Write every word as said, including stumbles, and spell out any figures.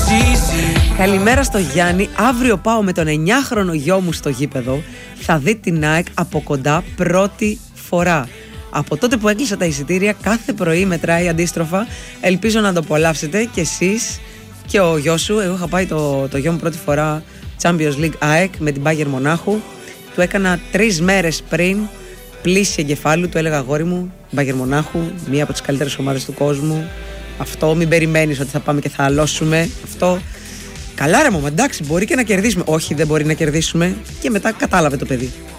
Καλημέρα στο Γιάννη. Αύριο πάω με τον εννιάχρονο γιο μου στο γήπεδο. Θα δει την ΑΕΚ από κοντά πρώτη φορά. Από τότε που έκλεισα τα εισιτήρια, κάθε πρωί μετράει αντίστροφα. Ελπίζω να το απολαύσετε κι εσείς και ο γιος σου. Εγώ είχα πάει το, το γιο μου πρώτη φορά Champions League ΑΕΚ με την Bayern Μονάχου. Του έκανα τρεις μέρες πριν πλήση εγκεφάλου. Του έλεγα, αγόρι μου, Bayern Μονάχου, μία από τις καλύτερες ομάδες του κόσμου. Αυτό, μην περιμένεις ότι θα πάμε και θα αλώσουμε. Αυτό. Καλά ρε μου, εντάξει, μπορεί και να κερδίσουμε. Όχι, δεν μπορεί να κερδίσουμε. Και μετά κατάλαβε το παιδί.